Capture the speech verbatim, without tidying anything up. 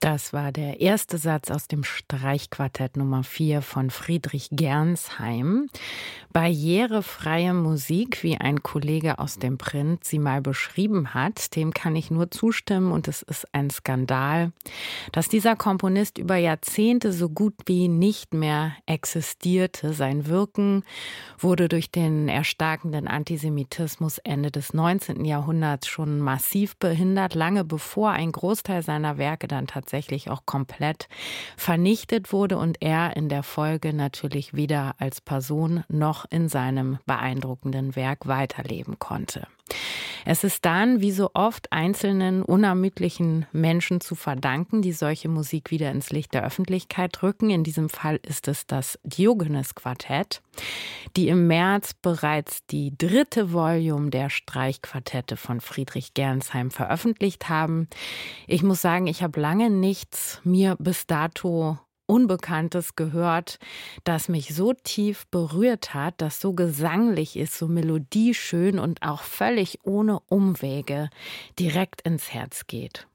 Das war der erste Satz aus dem Streichquartett Nummer vier von Friedrich Gernsheim. Barrierefreie Musik, wie ein Kollege aus dem Print sie mal beschrieben hat, dem kann ich nur zustimmen und es ist ein Skandal, dass dieser Komponist über Jahrzehnte so gut wie nicht mehr existierte. Sein Wirken wurde durch den erstarkenden Antisemitismus Ende des neunzehnten Jahrhunderts schon massiv behindert, lange bevor ein Großteil seiner Werke dann tatsächlich auch komplett vernichtet wurde und er in der Folge natürlich weder als Person noch in seinem beeindruckenden Werk weiterleben konnte. Es ist dann, wie so oft, einzelnen unermüdlichen Menschen zu verdanken, die solche Musik wieder ins Licht der Öffentlichkeit rücken. In diesem Fall ist es das Diogenes-Quartett, die im März bereits die dritte Volume der Streichquartette von Friedrich Gernsheim veröffentlicht haben. Ich muss sagen, ich habe lange nichts mir bis dato Unbekanntes gehört, das mich so tief berührt hat, das so gesanglich ist, so melodieschön und auch völlig ohne Umwege direkt ins Herz geht.